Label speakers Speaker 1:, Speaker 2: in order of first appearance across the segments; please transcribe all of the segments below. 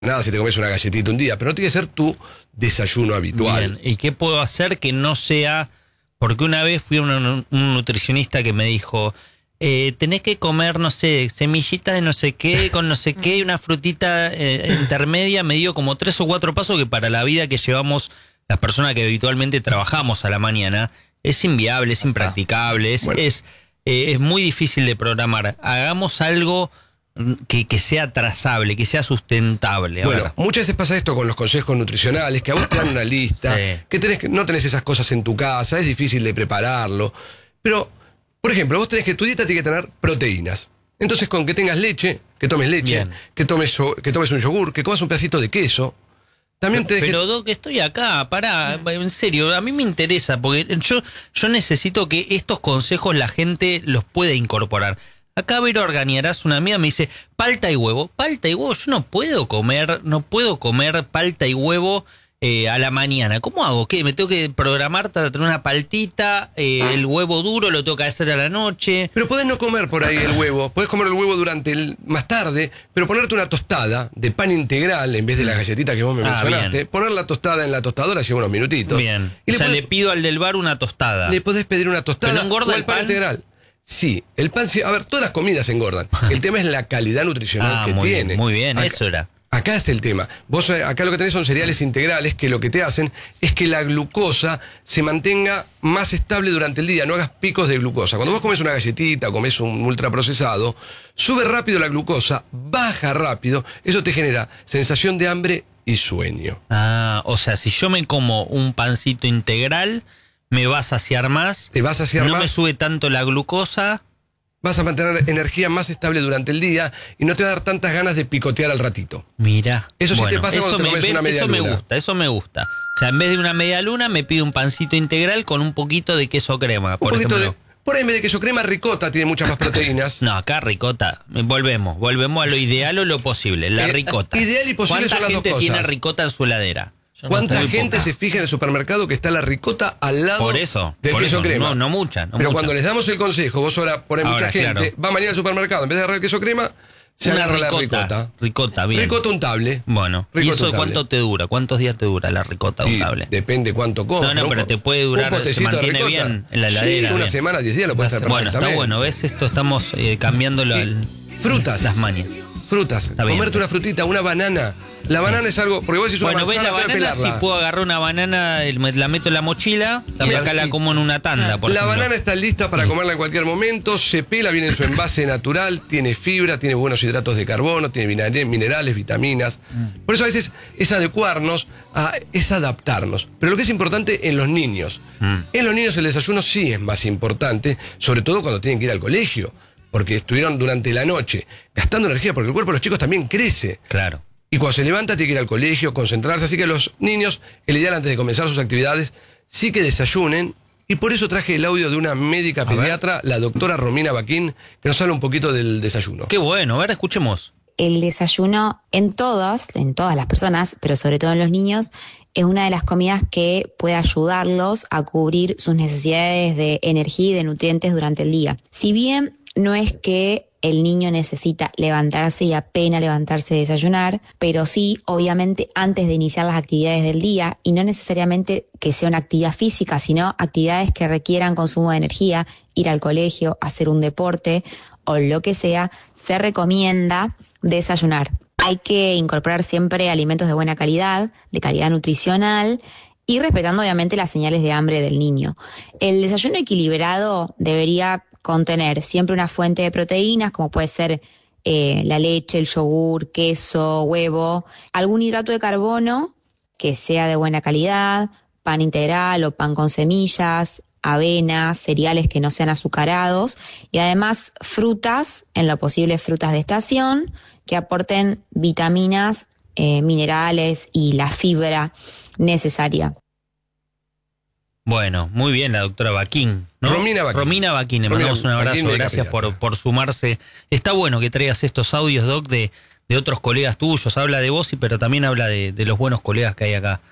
Speaker 1: nada si te comes una galletita un día, pero no tiene que ser tu desayuno habitual.
Speaker 2: Bien. ¿Y qué puedo hacer que no sea? Porque una vez fui a un nutricionista que me dijo, tenés que comer, no sé, semillitas de no sé qué, con no sé qué, y una frutita intermedia. Me dio como 3 o 4 pasos que para la vida que llevamos las personas que habitualmente trabajamos a la mañana es inviable, es impracticable, es muy difícil de programar. Hagamos algo que sea trazable, que sea sustentable.
Speaker 1: Bueno, muchas veces pasa esto con los consejos nutricionales, que a vos te dan una lista, que no tenés esas cosas en tu casa, es difícil de prepararlo. Pero, por ejemplo, vos tenés que tu dieta tiene que tener proteínas. Entonces, con que tengas leche, que tomes leche, que tomes un yogur, que comas un pedacito de queso. También
Speaker 2: pero Doc, estoy acá, pará, en serio, a mí me interesa, porque yo necesito que estos consejos la gente los pueda incorporar. Acá Vero Argañarás, una amiga, me dice, palta y huevo. Palta y huevo, yo no puedo comer palta y huevo a la mañana. ¿Cómo hago? ¿Qué? ¿Me tengo que programar para tener una paltita? ¿El huevo duro lo tengo que hacer a la noche?
Speaker 1: Pero podés no comer por ahí el huevo. Podés comer el huevo más tarde, pero ponerte una tostada de pan integral en vez de la galletita que vos me mencionaste. Bien. Poner la tostada en la tostadora, lleva unos minutitos.
Speaker 2: Bien. Y le pido al del bar una tostada.
Speaker 1: Le podés pedir una tostada.
Speaker 2: ¿Pero no engorda
Speaker 1: el pan integral? Sí, el pan, a ver, todas las comidas engordan. El tema es la calidad nutricional que tiene.
Speaker 2: Muy bien, eso era.
Speaker 1: Acá está el tema. Vos acá lo que tenés son cereales integrales que lo que te hacen es que la glucosa se mantenga más estable durante el día, no hagas picos de glucosa. Cuando vos comes una galletita o comes un ultraprocesado, sube rápido la glucosa, baja rápido, eso te genera sensación de hambre y sueño.
Speaker 2: O sea, si yo me como un pancito integral, me va a saciar más.
Speaker 1: Te va a saciar más.
Speaker 2: No me sube tanto la glucosa.
Speaker 1: Vas a mantener energía más estable durante el día y no te va a dar tantas ganas de picotear al ratito.
Speaker 2: Mira.
Speaker 1: Eso sí te pasa cuando te comes una media luna.
Speaker 2: Eso me gusta. O sea, en vez de una media luna me pido un pancito integral con un poquito de queso crema, por ejemplo.
Speaker 1: Por ahí en vez de queso crema, ricota tiene muchas más proteínas.
Speaker 2: No, acá ricota. Volvemos a lo ideal o lo posible. La ricota.
Speaker 1: Ideal y posible son las dos cosas.
Speaker 2: ¿Cuánta gente tiene ricota en su heladera?
Speaker 1: ¿Cuánta gente se fija en el supermercado que está la ricota al lado del queso crema?
Speaker 2: No mucha.
Speaker 1: Pero cuando les damos el consejo, vos ahora ponés mucha gente, va mañana al supermercado, en vez de agarrar el queso crema, se agarra la ricota.
Speaker 2: Ricota, bien.
Speaker 1: Ricota untable.
Speaker 2: Bueno, ¿y eso cuánto te dura? ¿Cuántos días te dura la ricota untable?
Speaker 1: Depende cuánto comas.
Speaker 2: No, pero te puede durar, se mantiene bien en la heladera.
Speaker 1: Sí, una semana, 10 días lo puedes estar perfectamente.
Speaker 2: Bueno, está bueno, ¿ves? Esto estamos cambiando
Speaker 1: frutas.
Speaker 2: Las mañas.
Speaker 1: Frutas, comerte una frutita, una banana. La banana es algo, porque vos decís una manzana,
Speaker 2: la banana, si puedo agarrar una banana, la meto en la mochila, y acá la como en una tanda, por ejemplo.
Speaker 1: Banana está lista para comerla en cualquier momento, se pela, viene en su envase natural, tiene fibra, tiene buenos hidratos de carbono, tiene minerales, vitaminas. Por eso a veces es adecuarnos, es adaptarnos. Pero lo que es importante en los niños. En los niños el desayuno sí es más importante, sobre todo cuando tienen que ir al colegio. Porque estuvieron durante la noche gastando energía, porque el cuerpo de los chicos también crece.
Speaker 2: Claro.
Speaker 1: Y cuando se levanta tiene que ir al colegio, concentrarse. Así que los niños, el ideal antes de comenzar sus actividades, sí que desayunen. Y por eso traje el audio de una médica pediatra, la doctora Romina Baquín, que nos habla un poquito del desayuno.
Speaker 2: Qué bueno, a ver, escuchemos.
Speaker 3: El desayuno en todas las personas, pero sobre todo en los niños, es una de las comidas que puede ayudarlos a cubrir sus necesidades de energía y de nutrientes durante el día. Si bien no es que el niño necesita levantarse y apenas levantarse a desayunar, pero sí, obviamente, antes de iniciar las actividades del día, y no necesariamente que sea una actividad física, sino actividades que requieran consumo de energía, ir al colegio, hacer un deporte o lo que sea, se recomienda desayunar. Hay que incorporar siempre alimentos de buena calidad, de calidad nutricional, y respetando obviamente las señales de hambre del niño. El desayuno equilibrado debería contener siempre una fuente de proteínas, como puede ser la leche, el yogur, queso, huevo, algún hidrato de carbono que sea de buena calidad, pan integral o pan con semillas, avena, cereales que no sean azucarados, y además frutas, en lo posible frutas de estación, que aporten vitaminas, minerales y la fibra necesaria.
Speaker 2: Bueno, muy bien la doctora Baquín, ¿no? Romina Baquín, le mandamos un abrazo, gracias por sumarse. Está bueno que traigas estos audios, Doc, de otros colegas tuyos, habla de vos, pero también habla de los buenos colegas que hay acá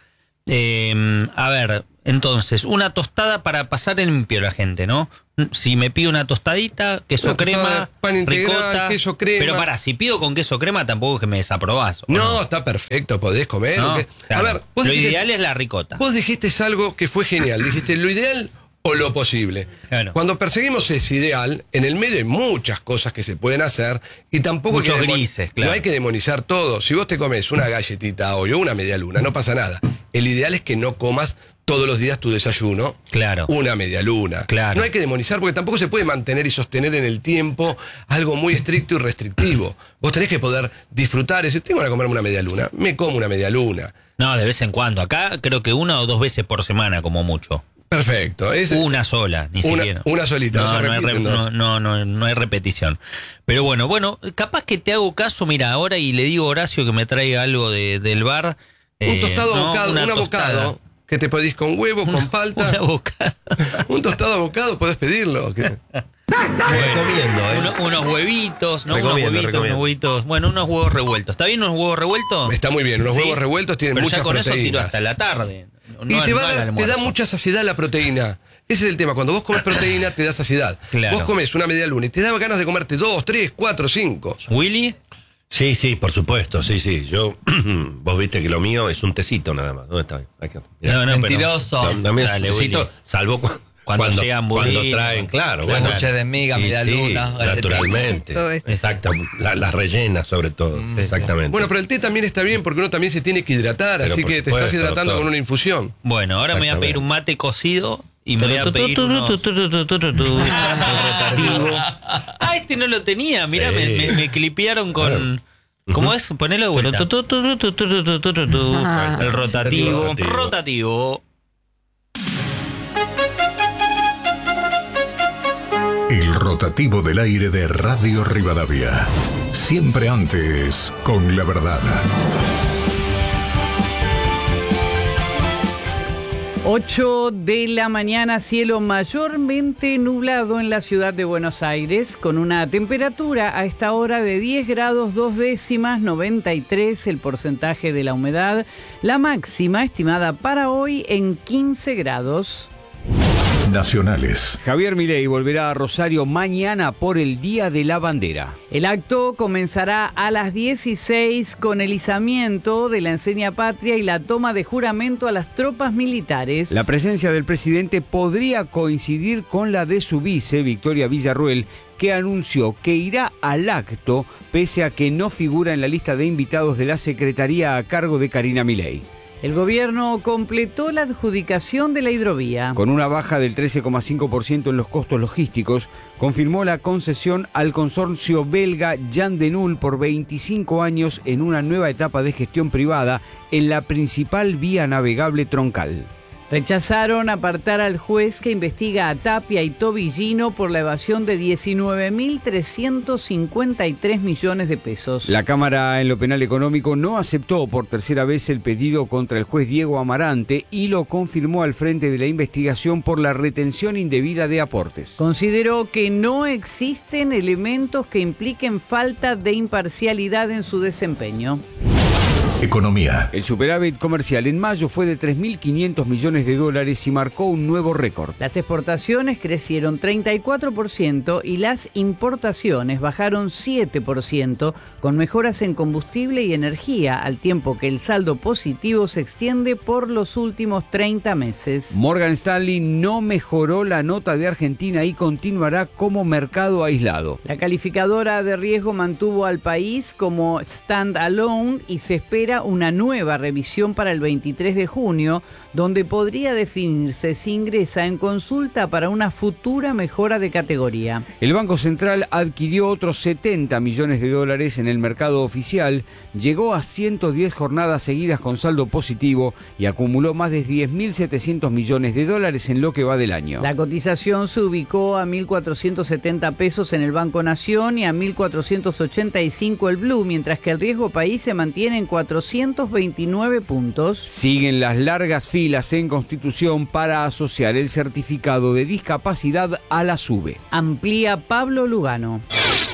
Speaker 2: A ver, entonces, una tostada para pasar limpio la gente, ¿no? Si me pido una tostadita, queso
Speaker 1: Una tostada
Speaker 2: crema,
Speaker 1: de pan integral,
Speaker 2: ricota,
Speaker 1: queso crema.
Speaker 2: Pero pará, si pido con queso crema tampoco es que me desaprobás. ¿o
Speaker 1: No, está perfecto, podés comer.
Speaker 2: No, claro.
Speaker 1: A ver, vos
Speaker 2: lo
Speaker 1: dijiste,
Speaker 2: ideal es la ricota.
Speaker 1: vos dijiste algo que fue genial. Dijiste lo ideal o lo posible.
Speaker 2: Claro.
Speaker 1: Cuando perseguimos ese ideal, en el medio hay muchas cosas que se pueden hacer y tampoco
Speaker 2: Muchos
Speaker 1: hay que
Speaker 2: grises, claro.
Speaker 1: no hay que demonizar todo. Si vos te comes una galletita hoy o una media luna, no pasa nada. El ideal es que no comas todos los días tu desayuno,
Speaker 2: Claro.
Speaker 1: una media luna.
Speaker 2: Claro.
Speaker 1: No hay que demonizar porque tampoco se puede mantener y sostener en el tiempo algo muy estricto y restrictivo. Vos tenés que poder disfrutar, decir, tengo que comerme una media luna, me como una media luna.
Speaker 2: No, de vez en cuando. Acá creo que 1 o 2 veces por semana, como mucho.
Speaker 1: Perfecto.
Speaker 2: Una sola, ni siquiera.
Speaker 1: Una solita, no se repiten dos.
Speaker 2: No hay repetición. Pero bueno, capaz que te hago caso, mira, ahora y le digo a Horacio que me traiga algo del bar.
Speaker 1: Un tostado
Speaker 2: ¿no?
Speaker 1: abocado,
Speaker 2: Una
Speaker 1: un
Speaker 2: tostada.
Speaker 1: abocado que te pedís con huevo, con palta.
Speaker 2: Un abocado.
Speaker 1: Un tostado abocado, podés pedirlo.
Speaker 4: Recomiendo,
Speaker 2: Unos huevitos, ¿no?
Speaker 4: Recomiendo.
Speaker 2: Unos huevitos. Bueno, unos huevos revueltos. ¿Está bien unos huevos revueltos?
Speaker 1: Está muy bien, unos
Speaker 2: Sí.
Speaker 1: huevos revueltos tienen
Speaker 2: Pero
Speaker 1: muchas
Speaker 2: ya con eso tiro
Speaker 1: proteínas.
Speaker 2: hasta la tarde.
Speaker 1: Y
Speaker 2: No
Speaker 1: te,
Speaker 2: al
Speaker 1: te da
Speaker 2: almuerzo.
Speaker 1: mucha saciedad la proteína. Ese es el tema. Cuando vos comes proteína, te da saciedad.
Speaker 2: Claro.
Speaker 1: Vos comes una media luna y te da ganas de comerte 2, 3, 4, 5.
Speaker 2: ¿Willy?
Speaker 4: Sí, por supuesto, sí. Yo, vos viste que lo mío es un tecito nada más. ¿Dónde está? Aquí. Mirá.
Speaker 2: No,
Speaker 5: Mentiroso.
Speaker 4: También es un
Speaker 2: Dale,
Speaker 4: tecito,
Speaker 2: Willy.
Speaker 4: salvo
Speaker 2: Cuando llegan
Speaker 4: cuando
Speaker 2: budín,
Speaker 4: traen, claro.
Speaker 5: sándwiches de miga,
Speaker 4: Y
Speaker 5: media
Speaker 4: sí,
Speaker 5: luna, galletita.
Speaker 4: naturalmente.
Speaker 6: Todo eso.
Speaker 4: Exacto. Las rellenas, sobre todo. Exactamente.
Speaker 1: Bueno, pero el té también está bien porque uno también se tiene que hidratar,
Speaker 4: Pero
Speaker 1: así
Speaker 4: por
Speaker 1: que te estás
Speaker 4: supuesto,
Speaker 1: hidratando
Speaker 4: doctor.
Speaker 1: con una infusión.
Speaker 2: Bueno, ahora me voy a pedir un mate cocido y me voy a pedir unos... Ah, este no lo tenía, mirá,
Speaker 4: Sí.
Speaker 2: me clipearon con...
Speaker 4: Claro.
Speaker 2: ¿Cómo es? Ponelo de vuelta. El rotativo.
Speaker 4: El
Speaker 2: Rotativo.
Speaker 7: El rotativo del aire de Radio Rivadavia. Siempre antes con la verdad.
Speaker 8: 8 de la mañana, cielo mayormente nublado en la ciudad de Buenos Aires, con una temperatura a esta hora de 10 grados 2 décimas, 93 el porcentaje de la humedad, la máxima estimada para hoy en 15 grados.
Speaker 7: Nacionales.
Speaker 9: Javier Milei volverá a Rosario mañana por el Día de la Bandera.
Speaker 8: El acto comenzará a las 16 con el izamiento de la enseña patria y la toma de juramento a las tropas militares.
Speaker 9: La presencia del presidente podría coincidir con la de su vice, Victoria Villarruel, que anunció que irá al acto pese a que no figura en la lista de invitados de la Secretaría a cargo de Karina Milei.
Speaker 8: El gobierno completó la adjudicación de la hidrovía.
Speaker 9: Con una baja del 13,5% en los costos logísticos, confirmó la concesión al consorcio belga Jan de Nul por 25 años en una nueva etapa de gestión privada en la principal vía navegable troncal.
Speaker 8: Rechazaron apartar al juez que investiga a Tapia y Tobillino por la evasión de 19.353 millones de pesos.
Speaker 9: La Cámara en lo Penal Económico no aceptó por tercera vez el pedido contra el juez Diego Amarante y lo confirmó al frente de la investigación por la retención indebida de aportes.
Speaker 8: Consideró que no existen elementos que impliquen falta de imparcialidad en su desempeño.
Speaker 7: Economía.
Speaker 9: El superávit comercial en mayo fue de 3.500 millones de dólares y marcó un nuevo récord.
Speaker 8: Las exportaciones crecieron 34% y las importaciones bajaron 7%, con mejoras en combustible y energía, al tiempo que el saldo positivo se extiende por los últimos 30 meses.
Speaker 9: Morgan Stanley no mejoró la nota de Argentina y continuará como mercado aislado.
Speaker 8: La calificadora de riesgo mantuvo al país como stand-alone y se espera una nueva revisión para el 23 de junio, donde podría definirse si ingresa en consulta para una futura mejora de categoría.
Speaker 9: El Banco Central adquirió otros 70 millones de dólares en el mercado oficial, llegó a 110 jornadas seguidas con saldo positivo y acumuló más de 10.700 millones de dólares en lo que va del año.
Speaker 8: La cotización se ubicó a 1.470 pesos en el Banco Nación y a 1.485 el Blue, mientras que el riesgo país se mantiene en 429 puntos.
Speaker 9: Siguen las largas filas en Constitución para asociar el certificado de discapacidad a la SUBE.
Speaker 8: Amplía Pablo Lugano.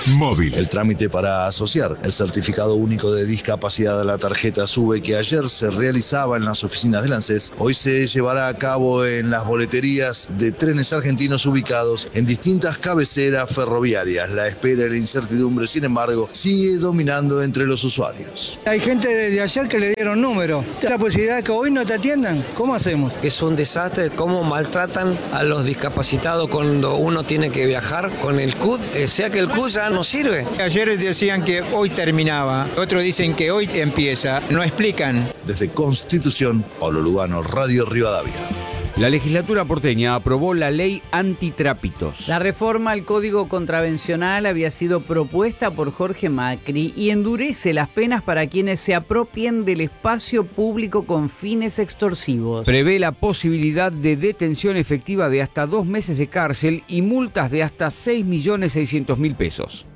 Speaker 7: móvil.
Speaker 5: El trámite para asociar el certificado único de discapacidad a la tarjeta SUBE, que ayer se realizaba en las oficinas del ANSES, hoy se llevará a cabo en las boleterías de trenes argentinos ubicados en distintas cabeceras ferroviarias. La espera y la incertidumbre, sin embargo, sigue dominando entre los usuarios.
Speaker 6: Hay gente desde ayer que le dieron número. La posibilidad de que hoy no te atiendan, ¿cómo hacemos?
Speaker 10: Es un desastre cómo maltratan a los discapacitados cuando uno tiene que viajar con el CUD, sea que el CUD ya no sirve.
Speaker 6: Ayer decían que hoy terminaba, otros dicen que hoy empieza, no explican.
Speaker 5: Desde Constitución, Pablo Lugano, Radio Rivadavia.
Speaker 9: La legislatura porteña aprobó la ley antitrápitos.
Speaker 8: La reforma al Código Contravencional había sido propuesta por Jorge Macri y endurece las penas para quienes se apropien del espacio público con fines extorsivos.
Speaker 9: Prevé la posibilidad de detención efectiva de hasta 2 meses de cárcel y multas de hasta 6.600.000 pesos.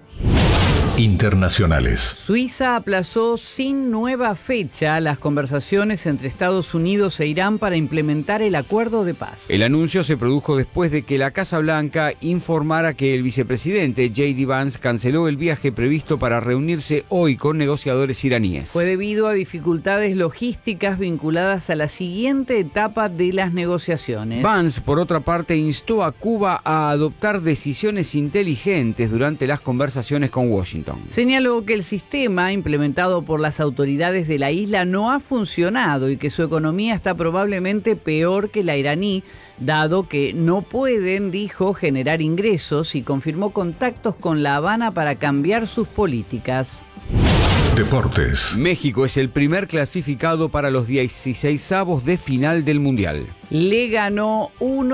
Speaker 7: Internacionales.
Speaker 8: Suiza aplazó sin nueva fecha las conversaciones entre Estados Unidos e Irán para implementar el acuerdo de paz.
Speaker 9: El anuncio se produjo después de que la Casa Blanca informara que el vicepresidente J.D. Vance canceló el viaje previsto para reunirse hoy con negociadores iraníes.
Speaker 8: Fue debido a dificultades logísticas vinculadas a la siguiente etapa de las negociaciones.
Speaker 9: Vance, por otra parte, instó a Cuba a adoptar decisiones inteligentes durante las conversaciones con Washington.
Speaker 8: Señaló que el sistema implementado por las autoridades de la isla no ha funcionado y que su economía está probablemente peor que la iraní, dado que no pueden, dijo, generar ingresos, y confirmó contactos con La Habana para cambiar sus políticas.
Speaker 7: Deportes.
Speaker 9: México es el primer clasificado para los 16avos de final del Mundial.
Speaker 8: Le ganó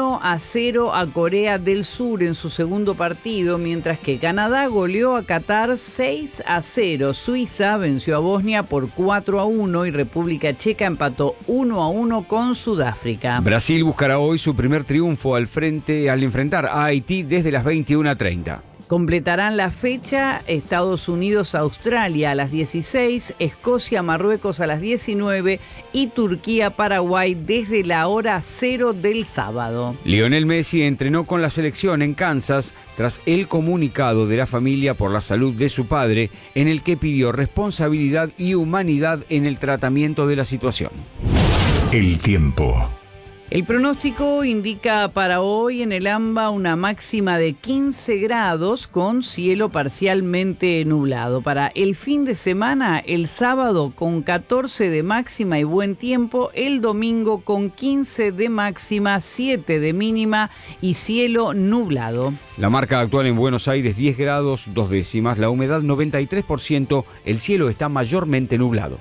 Speaker 8: 1-0 a Corea del Sur en su segundo partido, mientras que Canadá goleó a Qatar 6-0. Suiza venció a Bosnia por 4-1 y República Checa empató 1-1 con Sudáfrica.
Speaker 9: Brasil buscará hoy su primer triunfo al enfrentar a Haití desde las 21:30.
Speaker 8: Completarán la fecha Estados Unidos-Australia a las 16, Escocia-Marruecos a las 19 y Turquía-Paraguay desde la hora 0 del sábado.
Speaker 9: Lionel Messi entrenó con la selección en Kansas tras el comunicado de la familia por la salud de su padre, en el que pidió responsabilidad y humanidad en el tratamiento de la situación.
Speaker 7: El tiempo.
Speaker 8: El pronóstico indica para hoy en el AMBA una máxima de 15 grados con cielo parcialmente nublado. Para el fin de semana, el sábado con 14 de máxima y buen tiempo, el domingo con 15 de máxima, 7 de mínima y cielo nublado.
Speaker 9: La marca actual en Buenos Aires 10 grados 2 décimas, la humedad 93%, el cielo está mayormente nublado.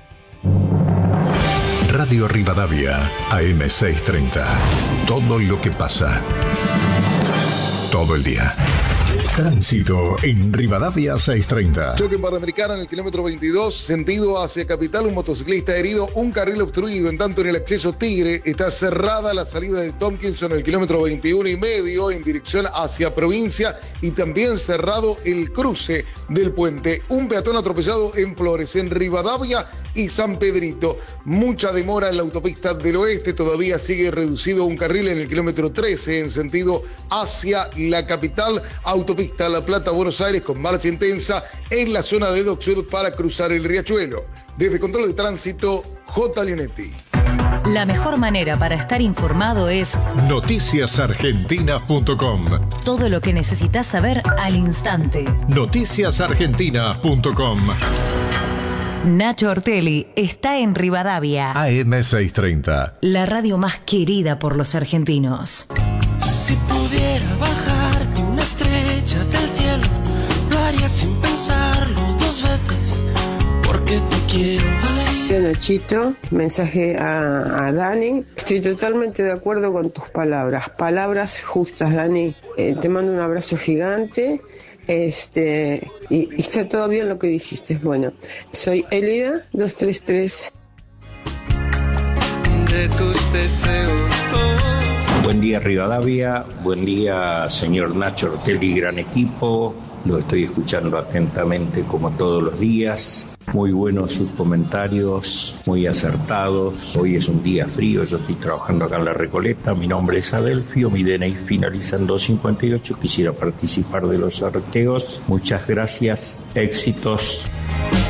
Speaker 7: Radio Rivadavia, AM630. Todo lo que pasa. Todo el día. Tránsito en Rivadavia 630.
Speaker 11: Choque en Panamericana en el kilómetro 22, sentido hacia Capital, un motociclista herido, un carril obstruido. En tanto, en el acceso Tigre está cerrada la salida de Tompkinson en el kilómetro 21,5 en dirección hacia Provincia, y también cerrado el cruce del puente. Un peatón atropellado en Flores, en Rivadavia y San Pedrito. Mucha demora en la autopista del oeste, todavía sigue reducido un carril en el kilómetro 13 en sentido hacia la capital. Autopista La Plata, Buenos Aires, con marcha intensa en la zona de Dock Sud para cruzar el Riachuelo. Desde Control de Tránsito, J. Leonetti.
Speaker 12: La mejor manera para estar informado es
Speaker 7: noticiasargentinas.com.
Speaker 12: Todo lo que necesitas saber al instante.
Speaker 7: Noticiasargentinas.com.
Speaker 12: Nacho Ortelli está en Rivadavia.
Speaker 7: AM630.
Speaker 12: La radio más querida por los argentinos.
Speaker 13: Si pudiera bajarte una estrella del cielo, lo haría sin pensarlo 2 veces, porque te quiero.
Speaker 14: Nachito, mensaje a Dani. Estoy totalmente de acuerdo con tus palabras justas, Dani. Te mando un abrazo gigante. Y está todo bien lo que dijiste. Bueno, soy Elida 233.
Speaker 13: De tus deseos.
Speaker 15: Buen día Rivadavia, buen día señor Nacho Ortelli, gran equipo, lo estoy escuchando atentamente como todos los días, muy buenos sus comentarios, muy acertados, hoy es un día frío, yo estoy trabajando acá en La Recoleta, mi nombre es Adelfio, mi DNI finaliza en 258, quisiera participar de los sorteos, muchas gracias, éxitos.